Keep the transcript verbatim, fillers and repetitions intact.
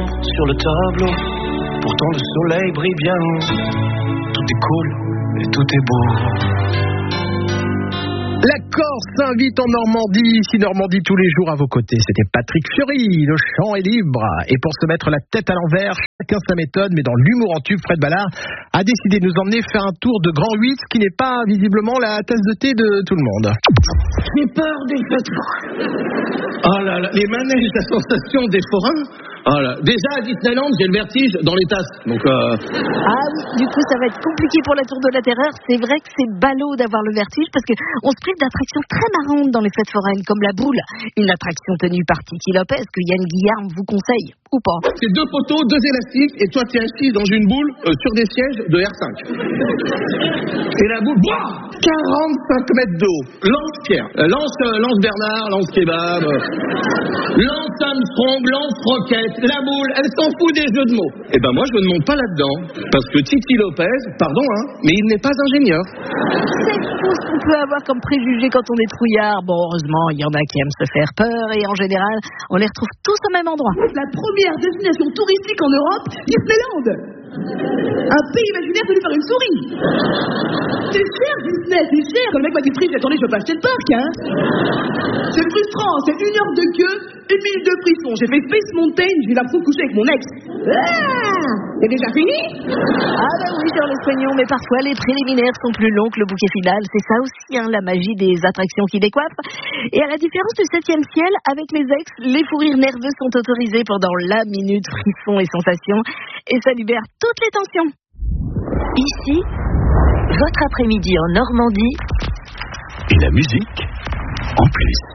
l'ombre sur le tableau. Pourtant le soleil brille bien. Tout est cool et tout est beau. La Corse s'invite en Normandie, ici Normandie tous les jours à vos côtés. C'était Patrick Fiori, le chant est libre. Et pour se mettre la tête à l'envers, chacun sa méthode, mais dans l'humour en tube, Fred Ballard a décidé de nous emmener faire un tour de Grand huit, ce qui n'est pas visiblement la tasse de thé de tout le monde. J'ai peur des fêtes forains. Oh là là, les manèges de la sensation des forains. Oh là. Déjà à Disneyland, j'ai le vertige dans les tasses. Donc euh... Ah oui, du coup ça va être compliqué pour la Tour de la Terreur. C'est vrai que c'est ballot d'avoir le vertige parce qu'on se prive d'attractions très marrantes dans les fêtes foraines, comme la boule, une attraction tenue par Titi Lopez que Yann Guillard vous conseille, ou pas. C'est deux poteaux, deux élastiques, et toi tu es assis dans une boule euh, sur des sièges de R cinq. Et la boule, boah, quarante-cinq mètres de haut. Lance Pierre, euh, lance, euh, lance Bernard, lance Kebab, euh, lance Armstrong, lance Roquette. La boule, elle s'en fout des jeux de mots. Et ben moi je ne monte pas là-dedans, parce que Titi Lopez, pardon hein, mais il n'est pas ingénieur. C'est tout ce qu'on peut avoir comme préjugé quand on est trouillard. Bon, heureusement, il y en a qui aiment se faire peur et en général, on les retrouve tous au même endroit. La première destination touristique en Europe, Disneyland. Un pays imaginaire tenu par une souris. C'est cher, Disney, c'est cher. Quand le mec m'a dit prix, j'ai dit, attendez, je veux pas acheter le parc, hein. C'est frustrant, c'est une heure de queue, une minute de frisson. J'ai fait Space Mountain, j'ai eu l'impression de coucher avec mon ex. Ah, c'est déjà fini? Ah bah oui, genre les soignons, mais parfois les préliminaires sont plus longs que le bouquet final. C'est ça aussi, hein, la magie des attractions qui décoiffent. Et à la différence du septième ciel, avec les ex, les fous rires nerveux sont autorisés pendant la minute frisson et sensation. Et ça libère toutes les tensions. Ici, votre après-midi en Normandie. Et la musique en plus.